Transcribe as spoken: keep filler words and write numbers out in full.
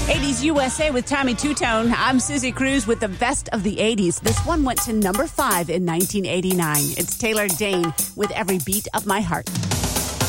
eighties U S A with Tommy Two-Tone. I'm Susie Cruz with the best of the eighties. This one went to number five in nineteen eighty-nine. It's Taylor Dayne with Every Beat of My Heart.